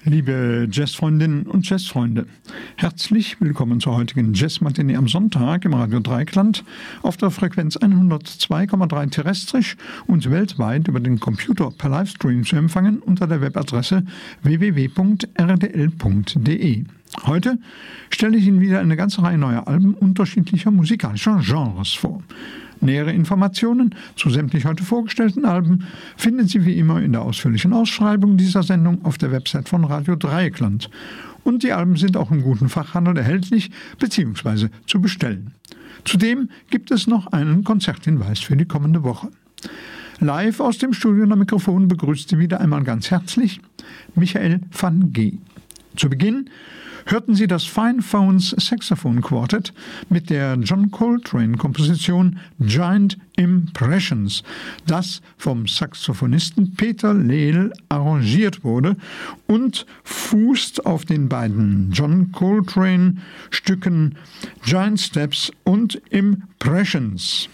Liebe Jazzfreundinnen und Jazzfreunde, herzlich willkommen zur heutigen Jazzmatinee am Sonntag im Radio Dreieckland auf der Frequenz 102,3 terrestrisch und weltweit über den Computer per Livestream zu empfangen unter der Webadresse www.rdl.de. Heute stelle ich Ihnen wieder eine ganze Reihe neuer Alben unterschiedlicher musikalischer Genres vor. Nähere Informationen zu sämtlich heute vorgestellten Alben finden Sie wie immer in der ausführlichen Ausschreibung dieser Sendung auf der Website von Radio Dreieckland. Und die Alben sind auch im guten Fachhandel erhältlich bzw. zu bestellen. Zudem gibt es noch einen Konzerthinweis für die kommende Woche. Live aus dem Studio am Mikrofon begrüßt Sie wieder einmal ganz herzlich Michael van G. Zu Beginn hörten Sie das Fine Phones Saxophone Quartet mit der John Coltrane-Komposition Giant Impressions, das vom Saxophonisten Peter Lehl arrangiert wurde und fußt auf den beiden John Coltrane-Stücken Giant Steps und Impressions.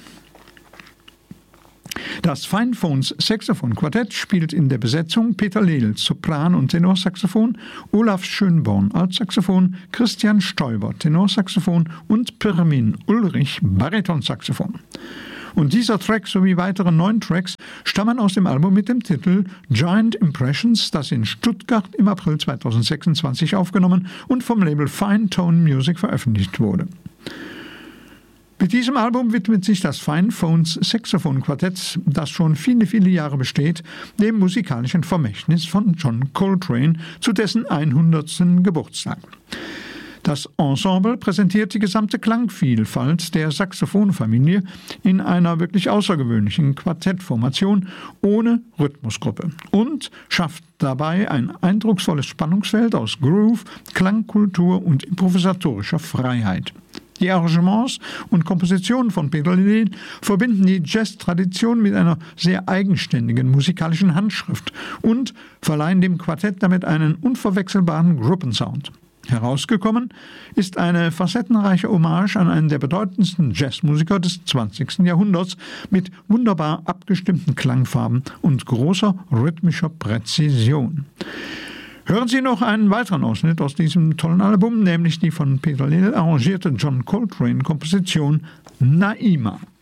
Das Fine Phones Saxophon Quartett spielt in der Besetzung Peter Lehl, Sopran und Tenorsaxophon, Olaf Schönborn, Altsaxophon, Christian Stoiber, Tenorsaxophon und Pirmin Ulrich, Baritonsaxophon. Und dieser Track sowie weitere 9 Tracks stammen aus dem Album mit dem Titel Giant Impressions, das in Stuttgart im April 2026 aufgenommen und vom Label Fine Tone Music veröffentlicht wurde. Mit diesem Album widmet sich das Fine Phones Saxophon Quartett, das schon viele, viele Jahre besteht, dem musikalischen Vermächtnis von John Coltrane zu dessen 100. Geburtstag. Das Ensemble präsentiert die gesamte Klangvielfalt der Saxophonfamilie in einer wirklich außergewöhnlichen Quartettformation ohne Rhythmusgruppe und schafft dabei ein eindrucksvolles Spannungsfeld aus Groove, Klangkultur und improvisatorischer Freiheit. Die Arrangements und Kompositionen von Peter Lehl verbinden die Jazz-Tradition mit einer sehr eigenständigen musikalischen Handschrift und verleihen dem Quartett damit einen unverwechselbaren Gruppensound. Herausgekommen ist eine facettenreiche Hommage an einen der bedeutendsten Jazzmusiker des 20. Jahrhunderts mit wunderbar abgestimmten Klangfarben und großer rhythmischer Präzision. Hören Sie noch einen weiteren Ausschnitt aus diesem tollen Album, nämlich die von Peter Lehl arrangierte John Coltrane-Komposition Naima.